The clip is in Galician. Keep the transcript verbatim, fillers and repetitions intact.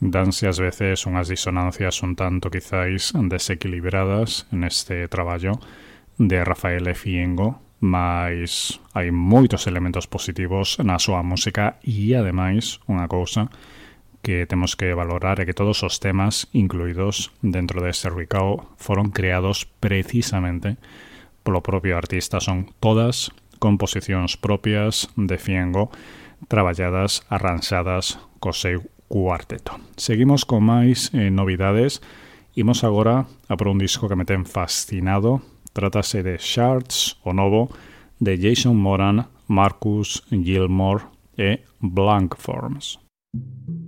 danse ás veces unhas disonancias un tanto quizáis desequilibradas neste traballo de Rafael Fiengo, mas hai moitos elementos positivos na súa música e, ademais, unha cousa que temos que valorar é que todos os temas incluídos dentro deste recao foron creados precisamente polo propio artista. Son todas composicións propias de Fiengo, traballadas, arranxadas co seu cuarteto. Seguimos con máis eh, novidades. Imos agora a por un disco que me ten fascinado. Trátase de Shards, o novo, de Jason Moran, Marcus Gilmore e Blank Forms.